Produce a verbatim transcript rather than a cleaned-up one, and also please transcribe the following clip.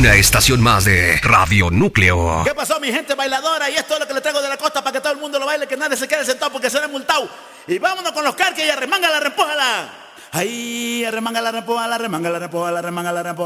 Una estación más de Radio Núcleo. ¿Qué pasó, mi gente bailadora? Y esto es lo que le traigo de la costa para que todo el mundo lo baile, que nadie se quede sentado porque será multado. Y vámonos con los carques y arremángala, repújala. Ahí, arremángala, repújala, arremángala, repújala, arremángala, repújala.